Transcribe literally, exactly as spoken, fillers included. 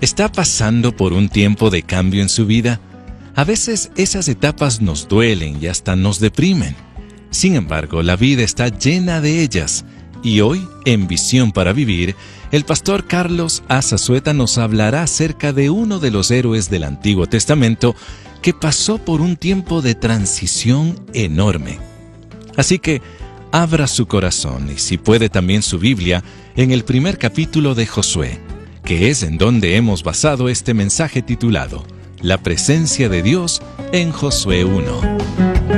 ¿Está pasando por un tiempo de cambio en su vida? A veces esas etapas nos duelen y hasta nos deprimen. Sin embargo, la vida está llena de ellas. Y hoy, en Visión para Vivir, el pastor Carlos Azazueta nos hablará acerca de uno de los héroes del Antiguo Testamento que pasó por un tiempo de transición enorme. Así que, abra su corazón y si puede también su Biblia en el primer capítulo de Josué, que es en donde hemos basado este mensaje titulado La presencia de Dios en Josué uno.